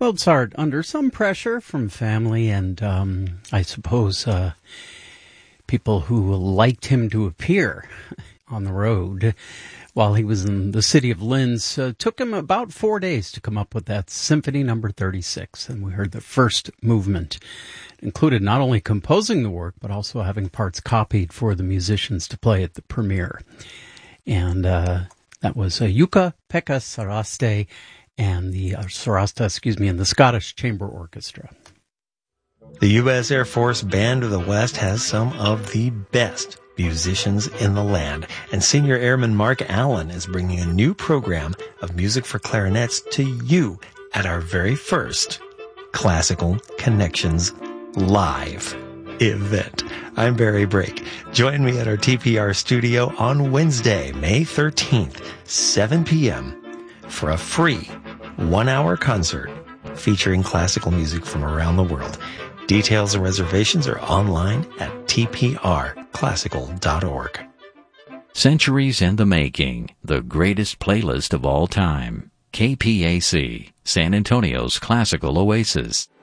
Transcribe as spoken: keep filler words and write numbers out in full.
Mozart under some pressure from family and, um, I suppose, uh, people who liked him to appear on the road while he was in the city of Linz. Uh, took him about four days to come up with that Symphony Number thirty-six, and we heard the first movement. It included not only composing the work, but also having parts copied for the musicians to play at the premiere. And uh, that was uh, Jukka-Pekka Saraste and the uh, Sarasta, excuse me, and the Scottish Chamber Orchestra. The U S Air Force Band of the West has some of the best musicians in the land, and Senior Airman Mark Allen is bringing a new program of music for clarinets to you at our very first Classical Connections Live event. I'm Barry Brake. Join me at our T P R studio on Wednesday, May thirteenth, seven p.m. for a free one-hour concert featuring classical music from around the world. Details and reservations are online at t p r classical dot org. Centuries in the Making, the greatest playlist of all time. K P A C, San Antonio's classical oasis.